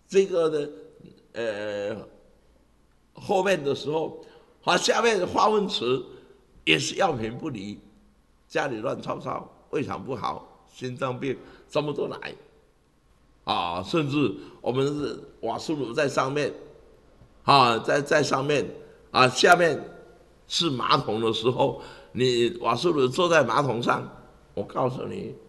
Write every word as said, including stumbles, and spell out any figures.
这个的呃后面的时候，啊下面化粪池也是药品不离，家里乱糟糟，胃肠不好，心脏病什么都来啊，甚至我们是瓦斯炉在上面啊，在在上面啊，下面是马桶的时候，你瓦斯炉坐在马桶上，我告诉你，